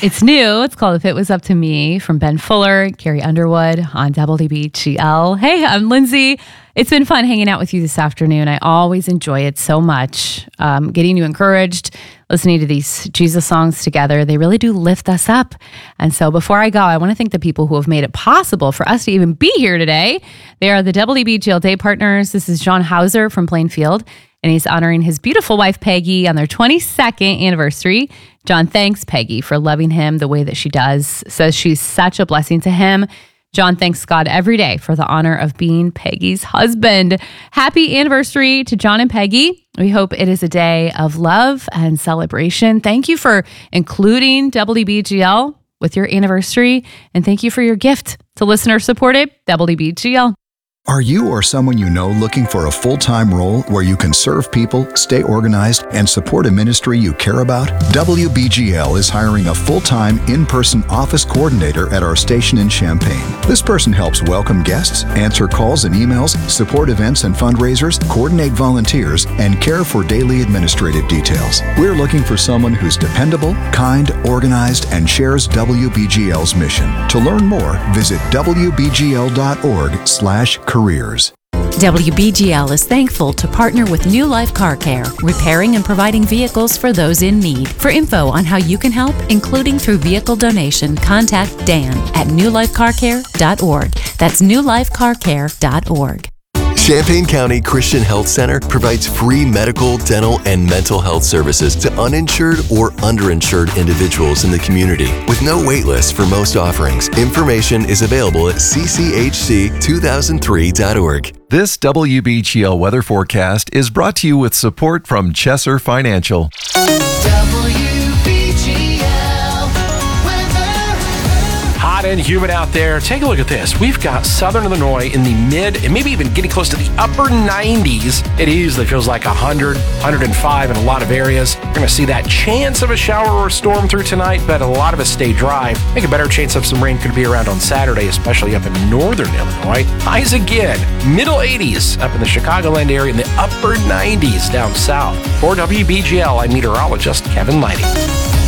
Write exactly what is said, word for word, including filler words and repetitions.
It's new. It's called If It Was Up to Me from Ben Fuller, Carrie Underwood on W B G L. Hey, I'm Lindsay. It's been fun hanging out with you this afternoon. I always enjoy it so much. Um, getting you encouraged, listening to these Jesus songs together. They really do lift us up. And so before I go, I want to thank the people who have made it possible for us to even be here today. They are the W B G L Day Partners. This is John Hauser from Plainfield, and he's honoring his beautiful wife, Peggy, on their twenty-second anniversary. John thanks Peggy for loving him the way that she does, says she's such a blessing to him. John thanks God every day for the honor of being Peggy's husband. Happy anniversary to John and Peggy. We hope it is a day of love and celebration. Thank you for including W B G L with your anniversary, and thank you for your gift to listener-supported W B G L. Are you or someone you know looking for a full-time role where you can serve people, stay organized, and support a ministry you care about? W B G L is hiring a full-time, in-person office coordinator at our station in Champaign. This person helps welcome guests, answer calls and emails, support events and fundraisers, coordinate volunteers, and care for daily administrative details. We're looking for someone who's dependable, kind, organized, and shares W B G L's mission. To learn more, visit W B G L dot org slash careers. W B G L is thankful to partner with New Life Car Care, repairing and providing vehicles for those in need. For info on how you can help, including through vehicle donation, contact Dan at new life car care dot org. That's new life car care dot org. Champaign County Christian Health Center provides free medical, dental, and mental health services to uninsured or underinsured individuals in the community with no wait list for most offerings. Information is available at c c h c two thousand three dot org. This W B G L weather forecast is brought to you with support from Chesser Financial. Hot and humid out there. Take a look at this. We've got southern Illinois in the mid and maybe even getting close to the upper nineties. It easily feels like one hundred, one hundred five in a lot of areas. We're going to see that chance of a shower or storm through tonight, but a lot of us stay dry. I think a better chance of some rain could be around on Saturday, especially up in northern Illinois. Highs again, middle eighties up in the Chicagoland area and the upper nineties down south. For W B G L, I'm meteorologist Kevin Lighting.